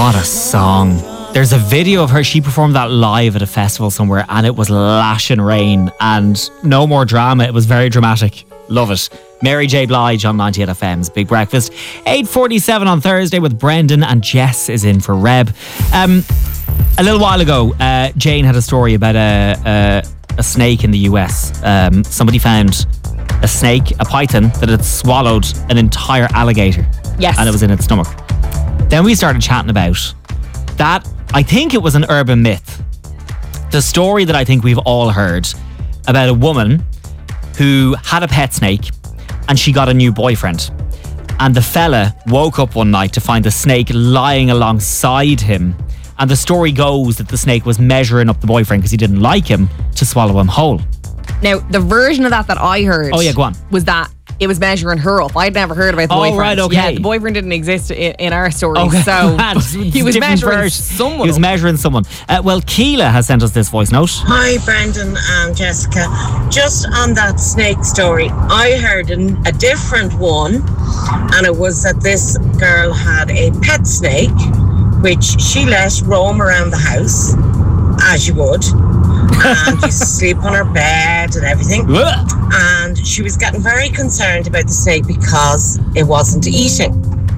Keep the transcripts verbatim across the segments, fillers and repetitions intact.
What a song. There's a video of her. She performed that live at a festival somewhere and it was lashing rain and no more drama. It was very dramatic. Love it. Mary J. Blige on ninety-eight F M's Big Breakfast. eight forty-seven on Thursday with Brendan, and Jess is in for Reb. Um, a little while ago, uh, Jane had a story about a, a, a snake in the U S. Um, somebody found a snake, a python, that had swallowed an entire alligator. Yes. And it was in its stomach. Then we started chatting about that. I think it was an urban myth. The story that I think we've all heard about a woman who had a pet snake and she got a new boyfriend. And the fella woke up one night to find the snake lying alongside him. And the story goes that the snake was measuring up the boyfriend because he didn't like him to swallow him whole. Now, the version of that that I heard oh, yeah, go on. was that it was measuring her up. I'd never heard about the oh, boyfriend. right, okay. Yeah, the boyfriend didn't exist in, in our story, okay. so he was measuring verse. someone. He was up. measuring someone. Uh, well, Keela has sent us this voice note. Hi, Brendan and Jessica. Just on that snake story, I heard an, a different one, and it was that this girl had a pet snake, which she let roam around the house, as you would, and used to sleep on her bed and everything. And she was getting very concerned about the snake because it wasn't eating.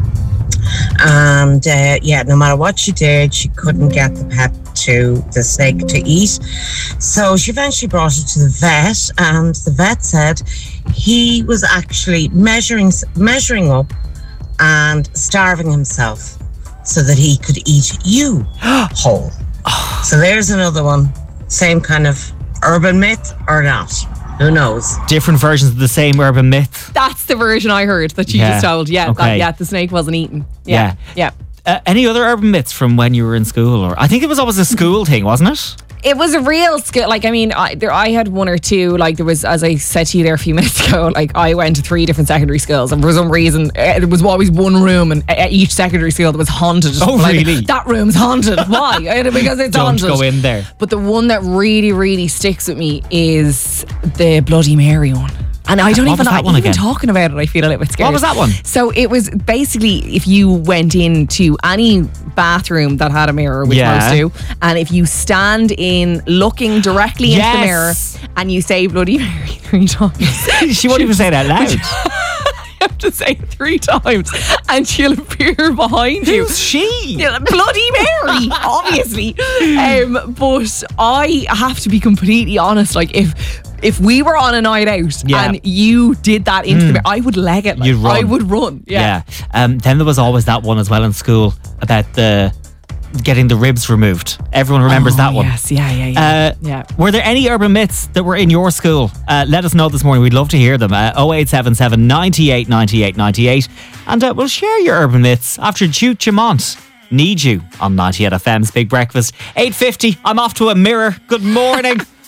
And uh, yeah, no matter what she did, she couldn't get the pet to the snake to eat. So she eventually brought it to the vet, and the vet said he was actually measuring measuring up and starving himself so that he could eat you whole. So there's another one. Same kind of urban myth or not? Who knows? Different versions of the same urban myth. That's the version I heard that you Yeah. just told. Yeah, Okay. that, yeah, the snake wasn't eaten. Yeah, yeah. yeah. Uh, any other urban myths from when you were in school? Or I think it was always a school thing, wasn't it? It was a real skill. Like, I mean, I, there, I had one or two. Like, there was, as I said to you there a few minutes ago, like, I went to three different secondary schools, and for some reason, uh, there was always one room, and at each secondary school that was haunted. Oh, like, really? That room's haunted. Why? Uh, because it's Don't haunted. go in there. But the one that really, really sticks with me is the Bloody Mary one. And I don't What even was that know, one even again? talking about it, I feel a little bit scared. What was that one? So it was basically if you went into any bathroom that had a mirror, which Yeah. most do, and if you stand in looking directly into the mirror Yes. and you say Bloody Mary three times, She won't even say that loud. you have to say it three times and she'll appear behind you. Who's she? Yeah, Bloody Mary, obviously. Um, but I have to be completely honest. Like, if if we were on a night out Yeah. and you did that into the mirror, I would leg it. Like, You'd run. I would run. Yeah. Yeah. Um, then there was always that one as well in school about the getting the ribs removed. Everyone remembers Oh, that one. Yes, yeah, yeah, yeah. Uh, yeah. Were there any urban myths that were in your school? Uh, let us know this morning. We'd love to hear them. Uh, oh eight seven seven, nine eight, nine eight, nine eight. And uh, we'll share your urban myths after Duke Jamont. Need You on ninety-eight F M's Big Breakfast. eight fifty. I'm off to a mirror. Good morning.